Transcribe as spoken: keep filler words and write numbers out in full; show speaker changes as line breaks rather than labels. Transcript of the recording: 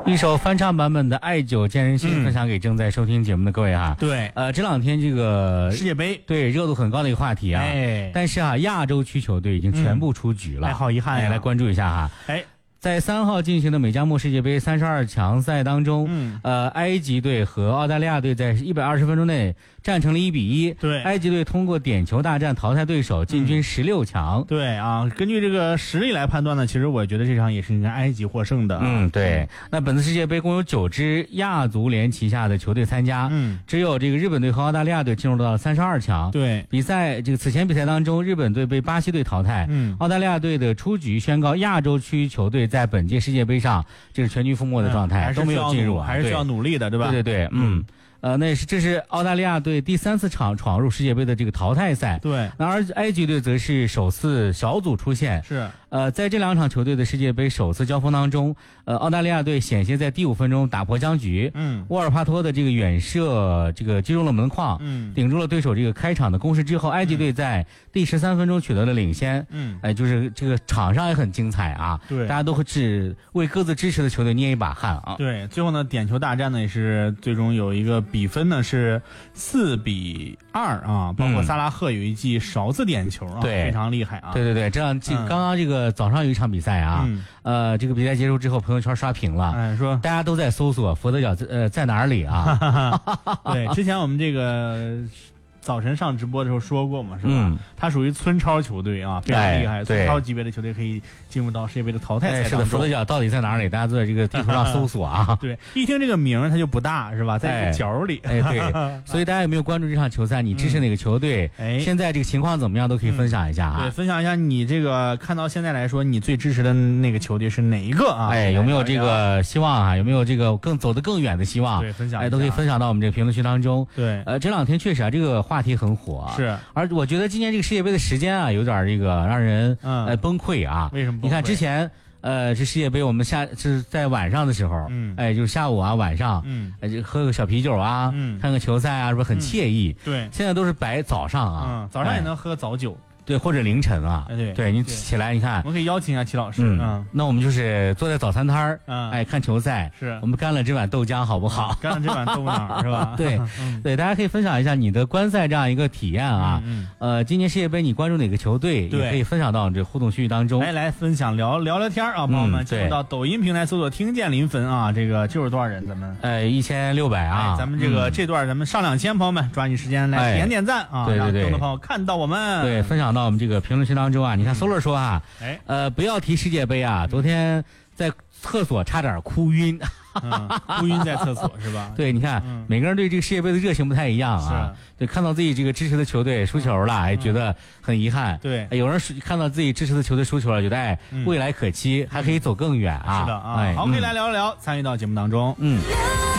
一首翻唱版本的《爱久见人心》分享给正在收听节目的各位哈。
对，
呃，这两天这个
世界杯
对热度很高的一个话题啊。
哎，
但是啊，亚洲区球队已经全部出局了，
哎，好遗憾呀。
哎，来关注一下哈。
哎。
在三号进行的美加墨世界杯三十二强赛当中，嗯，呃，埃及队和澳大利亚队在一百二十分钟内战成了一比一。
对，
埃及队通过点球大战淘汰对手，进军十六强。
嗯。对啊，根据这个实力来判断呢，其实我觉得这场也是应该埃及获胜的。
嗯，对。那本次世界杯共有九支亚足联旗下的球队参加，嗯，只有这个日本队和澳大利亚队进入到了三十二强。
对，
比赛这个此前比赛当中，日本队被巴西队淘汰，嗯，澳大利亚队的出局宣告亚洲区球队在本届世界杯上这是全军覆没的状态，嗯，都没有进入，
还是需要努力的，对吧？
对对对，嗯。呃，那是这是澳大利亚队第三次闯闯入世界杯的这个淘汰赛，
对。
那而埃及队则是首次小组出线，
是。
呃，在这两场球队的世界杯首次交锋当中，呃，澳大利亚队险些在第五分钟打破僵局，嗯，沃尔帕托的这个远射这个击中了门框，嗯，顶住了对手这个开场的攻势之后，埃及队在第十三分钟取得了领先，嗯，哎、呃，就是这个场上也很精彩啊，
对，
大家都会只为各自支持的球队捏一把汗啊，
对，最后呢，点球大战呢也是最终有一个比分呢是四比二啊，包括萨拉赫有一记勺子点球啊，
嗯、对，
非常厉害啊，
对对对，这样刚刚这个。早上有一场比赛啊，嗯、呃，这个比赛结束之后，朋友圈刷屏了，
哎，说
大家都在搜索佛得角呃在哪里啊？
对，之前我们这个早晨上直播的时候说过嘛，是吧？嗯，他属于村超球队啊，非常厉害，村超级别的球队可以进入到世界杯的淘汰赛当中。
是的，佛得角到底在哪里？大家都在这个地图上搜索啊。
对，一听这个名它就不大，是吧？在一个角里。
哎，对，所以大家有没有关注这场球赛？你支持哪个球队？哎，现在这个情况怎么样？都可以分享一下啊。
对，分享一下你这个看到现在来说，你最支持的那个球队是哪一个啊？
哎，有没有这个希望啊？有没有这个更走得更远的希望？
对，分享。
哎，都可以分享到我们这个评论区当中。
对，
呃，这两天确实啊，这个话题很火。
是，
而我觉得今年这个世界杯的时间啊，有点这个让人嗯、呃、崩溃啊。
为什么？
你看之前呃这世界杯我们下是在晚上的时候，嗯，哎就是下午啊晚上，嗯，哎就喝个小啤酒啊，嗯，看个球赛啊，是不是很惬意？
嗯、对，
现在都是白早上啊，
嗯，早上也能喝早酒。哎
对，或者凌晨啊，
哎、对，
对你起来，你看，
我们可以邀请一下齐老师，
嗯，嗯那我们就是坐在早餐摊儿，嗯，哎，看球赛，
是
我们干了这碗豆浆，好不好？
干了这碗豆脑是吧？
对，嗯、对，大家可以分享一下你的观赛这样一个体验啊，嗯，嗯呃，今年世界杯你关注哪个球队？
对，
也可以分享到这互动区域当中，
来来分享聊聊聊天啊，朋友们，进入到抖音平台搜索“听见临汾”啊，这个就是多少人？咱们
呃一千六百啊，
咱们这个、嗯、这段咱们上两千，朋友们抓紧时间来点点赞啊，
对对对，
让更多朋友看到我们，
对，分享到我们这个评论区当中啊，你看 Solar 说啊，哎，呃，不要提世界杯啊，昨天在厕所差点哭晕，
嗯、哭晕在厕所是吧？
对，你看、嗯、每个人对这个世界杯的热情不太一样啊，对，看到自己这个支持的球队输球了，哎、嗯，觉得很遗憾，
对，
有人看到自己支持的球队输球了，觉得哎，嗯、未来可期，还可以走更远啊，
是的啊，哎、好，可以来聊一聊，参与到节目当中，
嗯。